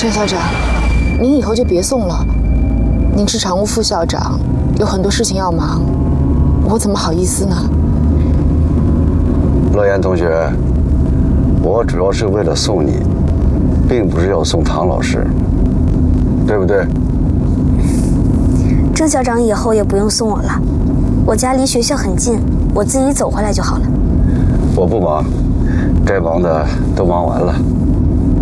郑校长，您以后就别送了。您是常务副校长，有很多事情要忙，我怎么好意思呢？ 乐言同学，我主要是为了送你，并不是要送唐老师，对不对？ 郑校长以后也不用送我了，我家离学校很近，我自己走回来就好了。 我不忙，该忙的都忙完了。